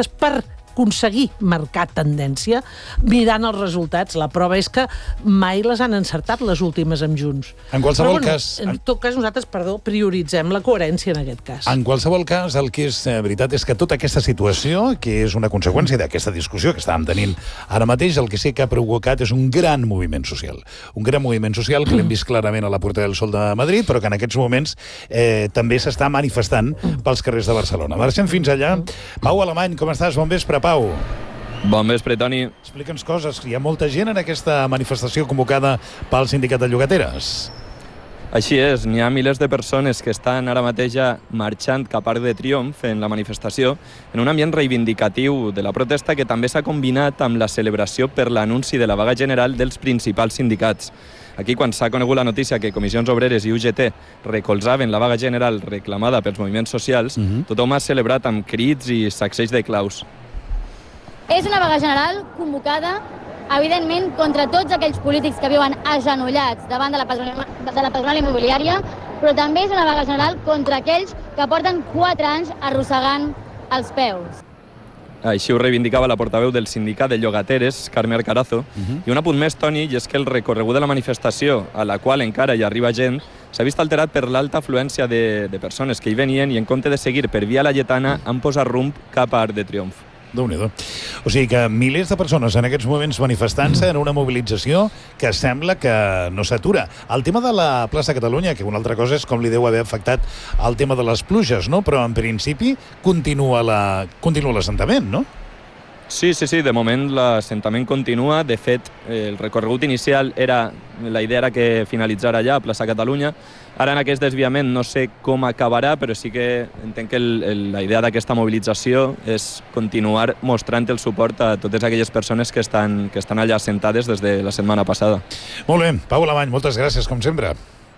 enquestes per aconseguir marcar tendència mirant els resultats. La prova és que mai les han encertat les últimes amb Junts. En qualsevol cas... En tot cas, nosaltres, prioritzem la coherència en aquest cas. En qualsevol cas, el que és veritat és que tota aquesta situació, que és una conseqüència d'aquesta discussió que estàvem tenint ara mateix, el que sí que ha provocat és un gran moviment social. Un gran moviment social que l'hem vist clarament a la Puerta del Sol de Madrid, però que en aquests moments també s'està manifestant pels carrers de Barcelona. Marxem fins allà. Pau Alemany, com estàs? Bon vespre, Pau. Bon vespre, Toni. Explica'ns coses. Hi ha molta gent en aquesta manifestació convocada pel Sindicat de Llogateres. Així és, n'hi ha milers de persones que estan ara mateix ja marxant cap a Arc de Triomf en la manifestació en un ambient reivindicatiu de la protesta que també s'ha combinat amb la celebració per l'anunci de la vaga general dels principals sindicats. Aquí, quan s'ha conegut la notícia que Comissions Obreres i UGT recolzaven la vaga general reclamada pels moviments socials, tothom ha celebrat amb crits i sacseig de claus. És una vaga general convocada, evidentment, contra tots aquells polítics que viuen agenollats davant de la patronal immobiliària, però també és una vaga general contra aquells que porten 4 anys arrossegant els peus. Així ho reivindicava la portaveu del sindicat de llogateres, Carme Arcarazo. I un apunt més, Toni, i és que el recorregut de la manifestació, a la qual encara hi arriba gent, s'ha vist alterat per l'alta afluència de persones que hi venien i en compte de seguir per Via Laietana han posat rumb cap a Arc de Triomf. Déu-n'hi-do. O sigui que milers de persones en aquests moments manifestant-se en una mobilització que sembla que no s'atura. El tema de la plaça Catalunya, que una altra cosa és com li deu haver afectat el tema de les pluges, no? Però en principi continua l'assentament, no? Sí, de moment l'assentament continua. De fet, el recorregut inicial la idea era que finalitzara allà, a plaça Catalunya. Ara en aquest desviament no sé com acabarà, però sí que entenc que la idea d'aquesta mobilització és continuar mostrant el suport a totes aquelles persones que estan allà assentades des de la setmana passada. Molt bé, Pau Alemany, moltes gràcies, com sempre.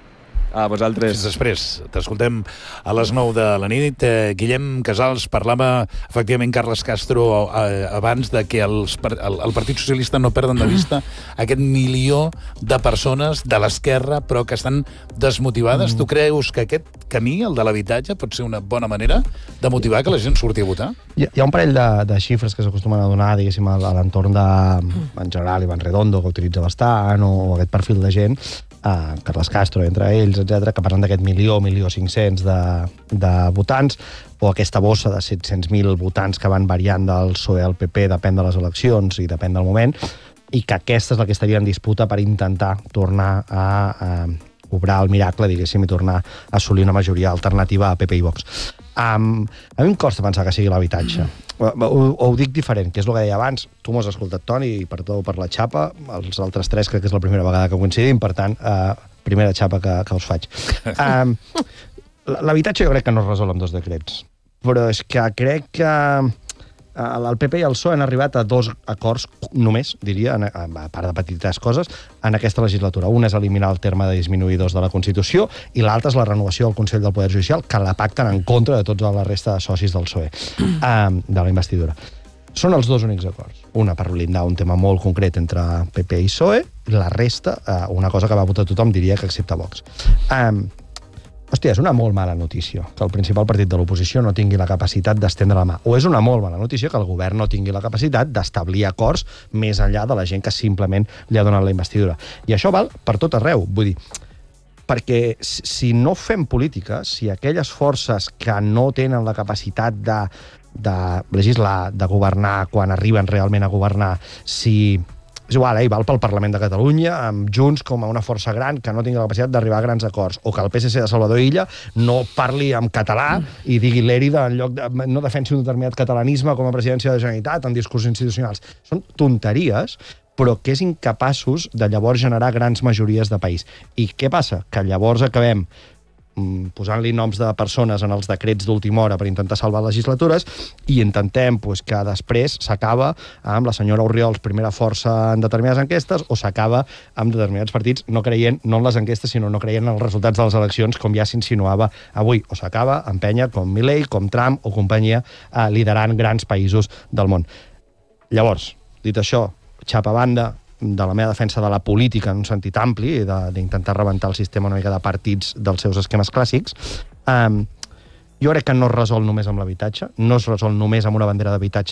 A vosaltres. Fins després. T'escoltem a les 9 de la nit. Guillem Casals, parlava efectivament Carles Castro abans de que el Partit Socialista no perden de vista aquest milió de persones de l'esquerra però que estan desmotivades. Tu creus que aquest camí, el de l'habitatge, pot ser una bona manera de motivar que la gent surti a votar? Hi ha un parell de xifres que s'acostumen a donar, diguéssim, a l'entorn de, en general, Iván Redondo, que utilitza bastant, o aquest perfil de gent, Carles Castro, entre ells, etc., que parlen d'aquest 1.500.000 de votants, o aquesta bossa de 700.000 votants que van variant del PSOE al PP, depèn de les eleccions i depèn del moment, i que aquesta és la que estaria en disputa per intentar tornar a obrar el miracle, diguéssim, i tornar a assolir una majoria alternativa a PP i Vox. A mi em costa pensar que sigui l'habitatge. Ho dic diferent, que és el que deia abans. Tu m'has escoltat, Toni, i per la xapa. Els altres 3 crec que és la primera vegada que coincidim, per tant, primera xapa que us faig. L'habitatge jo crec que no es resol amb 2 decrets, però és que crec que el PP i el PSOE han arribat a 2 acords només, diria, a part de petites coses, en aquesta legislatura. Un és eliminar el terme de disminuïdors de la Constitució i l'altre és la renovació del Consell del Poder Judicial, que la pacten en contra de tota la resta de socis del PSOE, de la investidura. Són els 2 únics acords. Una per blindar un tema molt concret entre PP i PSOE, la resta, una cosa que va votar tothom, diria que excepte Vox. Hòstia, és una molt mala notícia que el principal partit de l'oposició no tingui la capacitat d'estendre la mà. O és una molt mala notícia que el govern no tingui la capacitat d'establir acords més enllà de la gent que simplement li ha donat la investidura. I això val per tot arreu. Vull dir, perquè si no fem política, si aquelles forces que no tenen la capacitat de legislar, de governar, quan arriben realment a governar, si... És igual, val pel Parlament de Catalunya, amb Junts com a una força gran que no tingui la capacitat d'arribar a grans acords, o que el PSC de Salvador Illa no parli en català i digui l'Èrida en lloc de... no defensi un determinat catalanisme com a presidència de la Generalitat en discursos institucionals. Són tonteries, però que és incapaços de llavors generar grans majories de país. I què passa? Que llavors acabem posant-li noms de persones en els decrets d'última hora per intentar salvar legislatures i intentem que després s'acaba amb la senyora Orriols primera força en determinades enquestes o s'acaba amb determinats partits no creient, no en les enquestes, sinó no creient en els resultats de les eleccions, com ja s'insinuava avui, o s'acaba amb penya com Milei, com Trump o companyia liderant grans països del món. Llavors, dit això, xapa a banda de la meva defensa de la política en un sentit ampli, d'intentar rebentar el sistema una mica de partits dels seus esquemes clàssics, jo crec que no es resol només amb l'habitatge, no es resol només amb una bandera d'habitatge